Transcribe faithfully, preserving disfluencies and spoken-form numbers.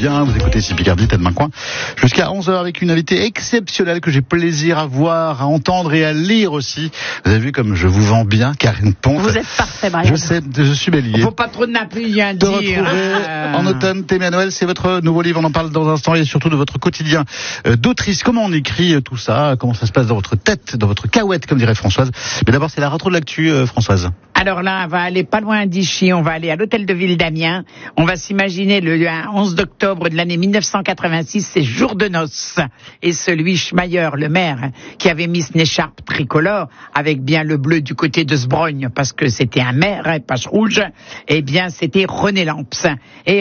bien. Vous écoutez ici Picardie, tête main coin. Jusqu'à onze heures avec une invitée exceptionnelle que j'ai plaisir à voir, à entendre et à lire aussi. Vous avez vu comme je vous vends bien, Karine Ponte. Vous êtes parfait, Brian. Je sais, je suis bélier. Faut pas trop de rien De dire. retrouver Ah. en automne Témé à Noël, c'est votre nouveau livre, on en parle dans un instant, et surtout de votre quotidien euh, d'autrice. Comment on écrit euh, tout ça? Comment ça se passe dans votre tête, dans votre cahuète, comme dirait Françoise? Mais d'abord, c'est la rétro de l'actu, euh, Françoise. Alors là, on va aller pas loin d'Ichy, on va aller à l'hôtel de ville d'Amiens. On va s'imaginer le onze octobre de l'année mille neuf cent quatre-vingt-six, c'est jour de noces. Et celui Schmeyer, le maire, qui avait mis une écharpe tricolore avec bien le bleu du côté de Sbrogne, parce que c'était un maire, hein, pas rouge, eh bien c'était René Lamps. Et